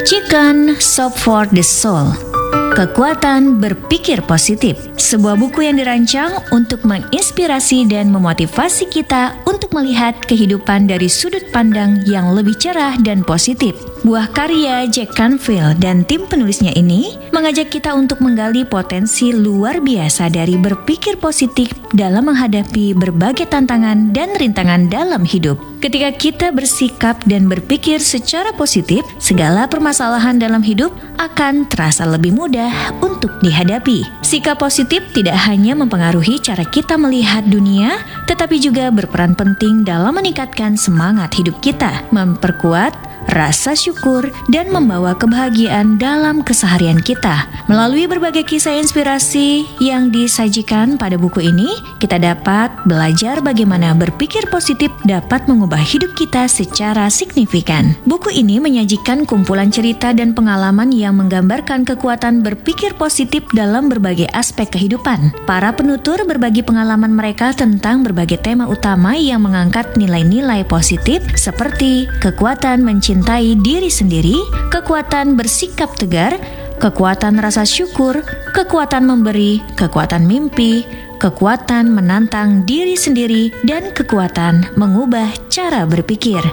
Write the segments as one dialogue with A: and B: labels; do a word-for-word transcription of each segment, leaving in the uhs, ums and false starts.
A: Chicken Soup for the Soul. Kekuatan berpikir positif. Sebuah buku yang dirancang untuk menginspirasi dan memotivasi kita untuk melihat kehidupan dari sudut pandang yang lebih cerah dan positif. Buah karya Jack Canfield dan tim penulisnya ini mengajak kita untuk menggali potensi luar biasa dari berpikir positif dalam menghadapi berbagai tantangan dan rintangan dalam hidup. Ketika kita bersikap dan berpikir secara positif, segala permasalahan dalam hidup akan terasa lebih mudah untuk dihadapi. Sikap positif tidak hanya mempengaruhi cara kita melihat dunia, tetapi juga berperan penting dalam meningkatkan semangat hidup kita, memperkuat rasa syukur, dan membawa kebahagiaan dalam keseharian kita. Melalui berbagai kisah inspirasi yang disajikan pada buku ini, kita dapat belajar bagaimana berpikir positif dapat mengubah hidup kita secara signifikan. Buku ini menyajikan kumpulan cerita dan pengalaman yang menggambarkan kekuatan berpikir positif dalam berbagai aspek kehidupan. Para penutur berbagi pengalaman mereka tentang berbagai tema utama yang mengangkat nilai-nilai positif seperti kekuatan mencintai diri sendiri, kekuatan bersikap tegar, kekuatan rasa syukur, kekuatan memberi, kekuatan mimpi, kekuatan menantang diri sendiri, dan kekuatan mengubah cara berpikir.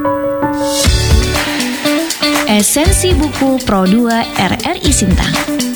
A: Esensi buku Pro dua R R I Sintang.